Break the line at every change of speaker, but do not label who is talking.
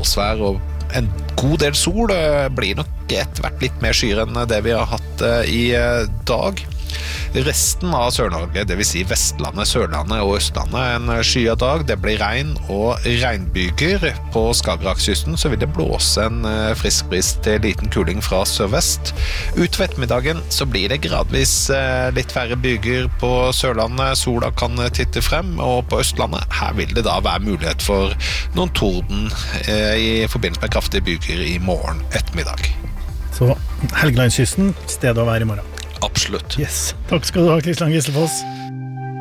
oppholdsvær og en god del sol. Blir nok etter hvert litt mer skyer enn det vi har hatt i dag. Resten av Sør-Norge, det vil si Vestlandet, Sørlandet og Østlandet, en skyet dag. Det blir regn og regnbyger. På Skagerrakskysten så vil det blåse en frisk bris til liten kuling fra sørvest. Utover ettermiddagen så blir det gradvis litt færre byger på Sørlandet. Sola kan titte frem, og på Østlandet her vil det da være mulighet for noen torden i forbindelse med kraftige byger i morgen ettermiddag.
Så Helgelandskysten, stedet å være i morgen.
Absolutt.
Yes. Takk skal du ha, Kristian Gislefoss.